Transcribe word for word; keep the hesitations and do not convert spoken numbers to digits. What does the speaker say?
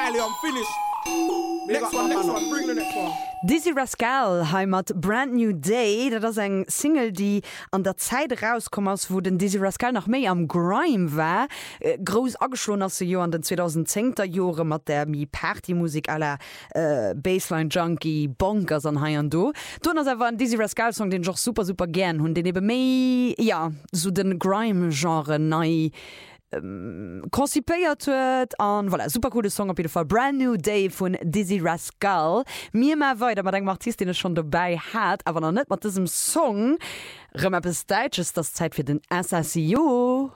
Riley, I'm finished. Next one, next one, bring the next one. Dizzy Rascal heimat Brand New Day, dat ass eng Single, die an der Zeit rauskom ass, wo den Dizzy Rascal nach méi am Grime war. Äh, Gros ageschloen as se Jo an den zweitausendzehner Jore mat der mi Partymusik aller äh, Bassline Junkie Bonkers an hai an do. Don ass awer an Dizzy Rascal Song den joch super super gern hunn den ebe méi ja so den Grime-Genre nei Um, konzipéiert huet an voilà, super coole Song op Fall Brand New Day vun Dizzy Rascal. Mir ma weiter mat eng Artist den schon dabei hat, aber noch net mat diesem Song Rëmmer bis Deitsch ist das Zeit fir den S S I O.